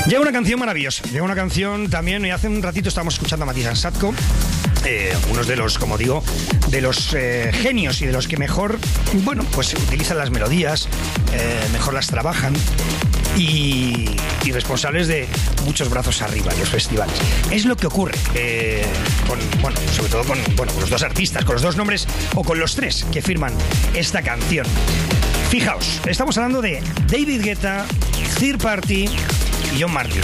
Llega una canción maravillosa, llega una canción también, y hace un ratito estábamos escuchando a Matías Ansatko, unos de los, como digo, de los genios y de los que mejor, bueno, pues utilizan las melodías, mejor las trabajan y responsables de muchos brazos arriba en los festivales. Es lo que ocurre sobre todo con los dos artistas, con los dos nombres o con los tres que firman esta canción. Fijaos, estamos hablando de David Guetta, Third Party y John Martin.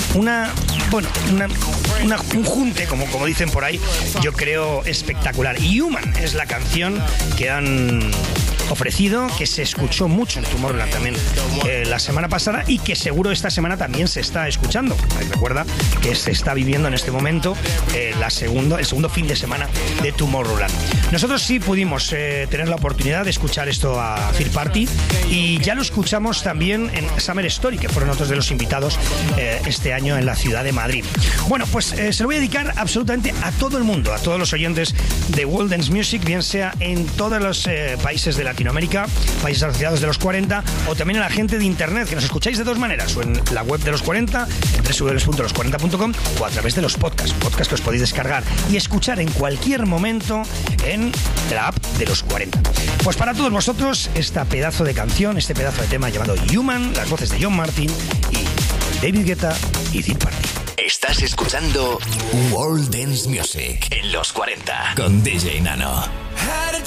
Un junte, como dicen por ahí, yo creo espectacular. Human es la canción que han ofrecido, que se escuchó mucho en Tomorrowland también la semana pasada y que seguro esta semana también se está escuchando. Recuerda que se está viviendo en este momento el segundo fin de semana de Tomorrowland. Nosotros sí pudimos tener la oportunidad de escuchar esto a Third Party y ya lo escuchamos también en Summer Story, que fueron otros de los invitados este año en la ciudad de Madrid. Bueno, pues se lo voy a dedicar absolutamente a todo el mundo, a todos los oyentes de World Dance Music, bien sea en todos los países de Latinoamérica, países asociados de los 40, o también a la gente de internet, que nos escucháis de dos maneras, o en la web de los 40, en www.los40.com, o a través de los podcasts que os podéis descargar y escuchar en cualquier momento en la app de los 40. Pues para todos vosotros, este pedazo de canción, este pedazo de tema llamado Human, las voces de John Martin y David Guetta y Third Party. Estás escuchando World Dance Music en los 40 con DJ Nano.